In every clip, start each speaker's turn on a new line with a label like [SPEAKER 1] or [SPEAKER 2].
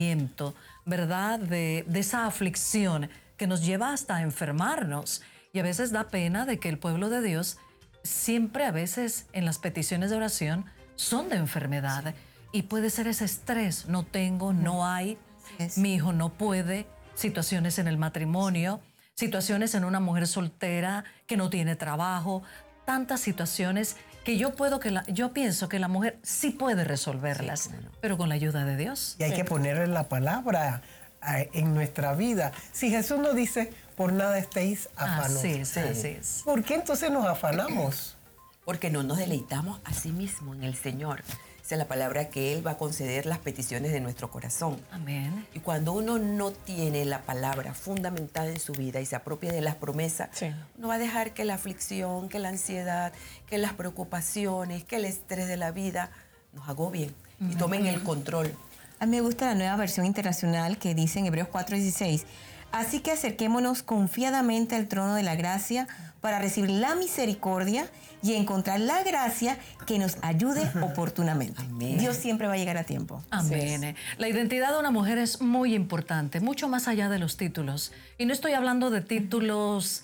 [SPEAKER 1] ¿verdad? De esa aflicción que nos lleva hasta a enfermarnos. Y a veces da pena de que el pueblo de Dios siempre a veces en las peticiones de oración son de enfermedad. Y puede ser ese estrés, no tengo, no hay, mi hijo no puede, situaciones en el matrimonio, situaciones en una mujer soltera que no tiene trabajo, tantas situaciones que yo pienso que la mujer sí puede resolverlas, pero con la ayuda de Dios.
[SPEAKER 2] Y hay que ponerle la palabra en nuestra vida. Si Jesús nos dice, por nada estéis afanosos.
[SPEAKER 1] Así es.
[SPEAKER 2] ¿Por qué entonces nos afanamos?
[SPEAKER 3] Porque no nos deleitamos a sí mismo en el Señor. Esa es la palabra que Él va a conceder las peticiones de nuestro corazón.
[SPEAKER 1] Amén.
[SPEAKER 3] Y cuando uno no tiene la palabra fundamentada en su vida y se apropia de las promesas, uno va a dejar que la aflicción, que la ansiedad, que las preocupaciones, que el estrés de la vida nos agobien y tomen el control.
[SPEAKER 4] A mí me gusta la nueva versión internacional que dice en Hebreos 4:16. Así que acerquémonos confiadamente al trono de la gracia para recibir la misericordia y encontrar la gracia que nos ayude oportunamente.
[SPEAKER 3] Amén.
[SPEAKER 4] Dios siempre va a llegar a tiempo.
[SPEAKER 1] Amén. La identidad de una mujer es muy importante, mucho más allá de los títulos. Y no estoy hablando de títulos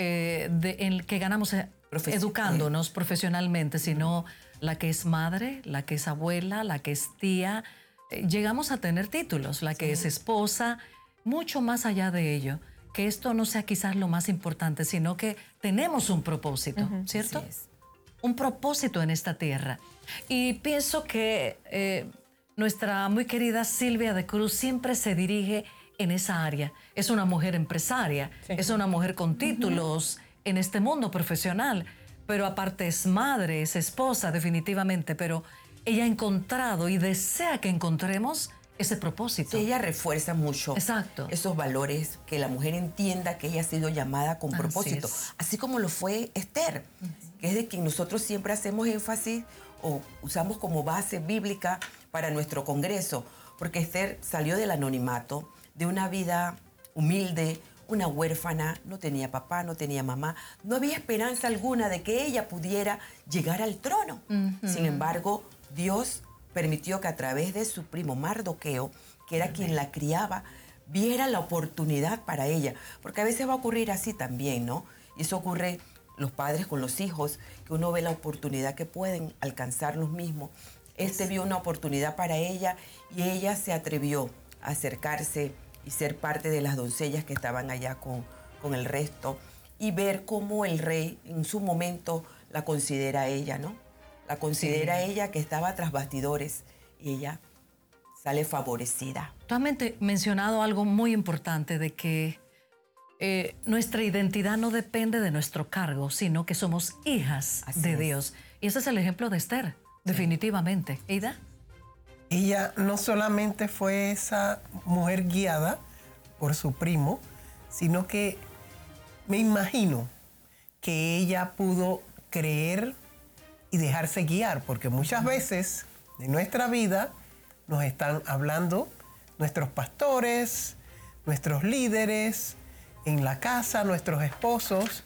[SPEAKER 1] en que ganamos educándonos profesionalmente, sino la que es madre, la que es abuela, la que es tía. Llegamos a tener títulos, la que es esposa, mucho más allá de ello. Que esto no sea quizás lo más importante, sino que tenemos un propósito, ¿cierto?
[SPEAKER 3] Así es.
[SPEAKER 1] Un propósito en esta tierra. Y pienso que nuestra muy querida Silvia de Cruz siempre se dirige en esa área. Es una mujer empresaria, es una mujer con títulos en este mundo profesional, pero aparte es madre, es esposa definitivamente, pero ella ha encontrado y desea que encontremos ese propósito.
[SPEAKER 3] Sí, ella refuerza mucho esos valores, que la mujer entienda que ella ha sido llamada con propósito. Así como lo fue Esther, que es de quien nosotros siempre hacemos énfasis o usamos como base bíblica para nuestro congreso, porque Esther salió del anonimato, de una vida humilde, una huérfana, no tenía papá, no tenía mamá, no había esperanza alguna de que ella pudiera llegar al trono. Sin embargo, Dios permitió que a través de su primo Mardoqueo, que era quien la criaba, viera la oportunidad para ella. Porque a veces va a ocurrir así también, ¿no? Y eso ocurre los padres con los hijos, que uno ve la oportunidad que pueden alcanzar los mismos. Este vio una oportunidad para ella y ella se atrevió a acercarse y ser parte de las doncellas que estaban allá con el resto y ver cómo el rey en su momento la considera a ella, ¿no? La considera a ella que estaba tras bastidores y ella sale favorecida.
[SPEAKER 1] Tú has mencionado algo muy importante de que nuestra identidad no depende de nuestro cargo, sino que somos hijas de Dios. Y ese es el ejemplo de Esther, definitivamente. ¿Eida?
[SPEAKER 2] Ella no solamente fue esa mujer guiada por su primo, sino que me imagino que ella pudo creer y dejarse guiar, porque muchas veces de nuestra vida nos están hablando nuestros pastores, nuestros líderes en la casa, nuestros esposos,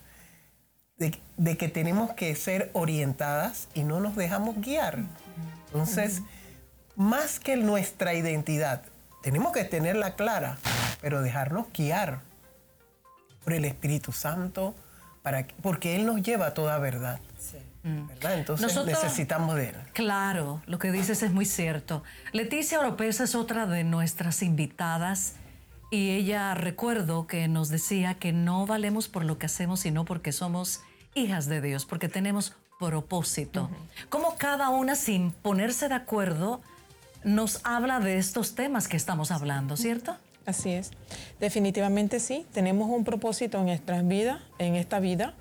[SPEAKER 2] de que tenemos que ser orientadas y no nos dejamos guiar. Entonces, más que nuestra identidad, tenemos que tenerla clara, pero dejarnos guiar por el Espíritu Santo, porque Él nos lleva a toda verdad. ¿Verdad? Entonces nosotros necesitamos de Él.
[SPEAKER 1] Claro, lo que dices es muy cierto. Leticia Oropesa es otra de nuestras invitadas y ella recuerdo que nos decía que no valemos por lo que hacemos, sino porque somos hijas de Dios, porque tenemos propósito. Como cada una, sin ponerse de acuerdo, nos habla de estos temas que estamos hablando, ¿cierto?
[SPEAKER 5] Así es. Definitivamente sí. Tenemos un propósito en nuestras vidas, en esta vida.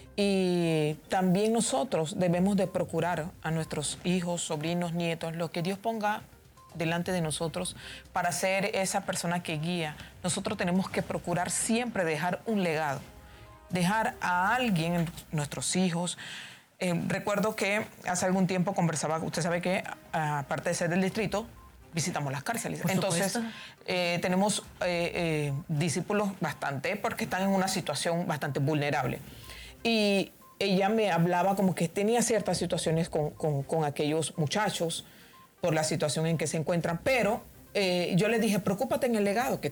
[SPEAKER 5] Y también nosotros debemos de procurar a nuestros hijos, sobrinos, nietos, lo que Dios ponga delante de nosotros para ser esa persona que guía. Nosotros tenemos que procurar siempre dejar un legado, dejar a alguien, nuestros hijos. Recuerdo que hace algún tiempo conversaba, usted sabe que aparte de ser del distrito, visitamos las cárceles. Entonces, tenemos discípulos bastante, porque están en una situación bastante vulnerable. Y ella me hablaba como que tenía ciertas situaciones con aquellos muchachos por la situación en que se encuentran, pero yo le dije, preocúpate en el legado que